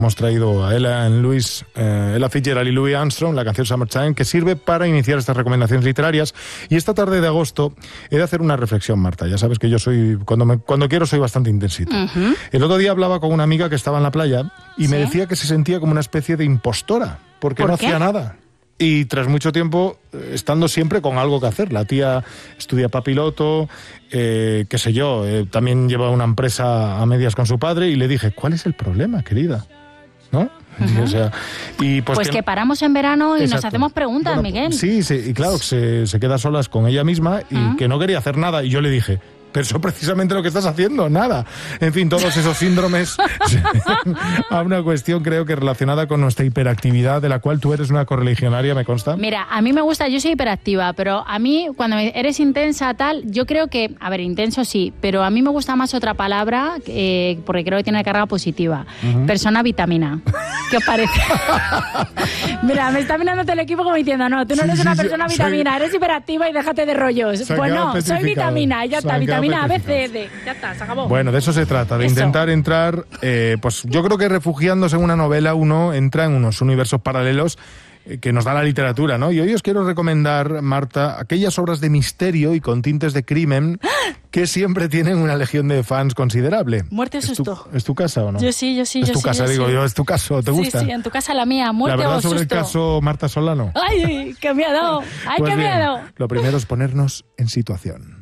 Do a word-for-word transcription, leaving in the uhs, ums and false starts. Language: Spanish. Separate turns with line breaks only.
Hemos traído a Ella, Louis, eh, Ella Fitzgerald y Louis Armstrong, la canción Summertime, que sirve para iniciar estas recomendaciones literarias. Y esta tarde de agosto he de hacer una reflexión, Marta. Ya sabes que yo soy, cuando, me, cuando quiero soy bastante intensito. Uh-huh. El otro día hablaba con una amiga que estaba en la playa y ¿sí? me decía que se sentía como una especie de impostora, porque
¿Por
no
qué?
hacía nada. Y tras mucho tiempo, estando siempre con algo que hacer. La tía estudia para piloto, eh, qué sé yo, eh, también lleva una empresa a medias con su padre, y le dije, ¿cuál es el problema, querida? ¿No? Uh-huh. O sea, y pues
pues que,
que
paramos en verano y
exacto.
nos hacemos preguntas, bueno, Miguel.
Sí, sí, y claro, se, se queda solas con ella misma y uh-huh. que no quería hacer nada. Y yo le dije, pero eso precisamente lo que estás haciendo, nada. En fin, todos esos síndromes a una cuestión creo que relacionada con nuestra hiperactividad, de la cual tú eres una correligionaria, me consta.
Mira, a mí me gusta, yo soy hiperactiva, pero a mí cuando eres intensa tal, yo creo que, a ver, intenso sí, pero a mí me gusta más otra palabra, eh, porque creo que tiene carga positiva. Uh-huh. Persona vitamina. ¿Qué os parece? Mira, me está mirando todo el equipo como diciendo, no, tú no eres sí, una sí, persona sí, vitamina, soy... eres hiperactiva y déjate de rollos. Pues no, soy vitamina, ya está, vitamina. Vitamina A, B, C, D. Ya está, se acabó.
Bueno, de eso se trata, de
eso.
intentar entrar, eh, pues yo creo que refugiándose en una novela uno entra en unos universos paralelos eh, que nos da la literatura, ¿no? Y hoy os quiero recomendar, Marta, aquellas obras de misterio y con tintes de crimen que siempre tienen una legión de fans considerable.
Muerte o susto.
¿Es, ¿Es tu casa o no?
Yo sí, yo sí,
¿Es
yo
tu
sí,
casa,
yo
digo
sí.
yo? ¿Es tu caso? ¿Te gusta?
Sí, sí, en tu casa la mía, muerte
la verdad
o susto.
sobre el caso Marta Solano.
¡Ay, qué miedo! ¡Ay,
pues
qué
bien,
miedo!
Lo primero es ponernos en situación.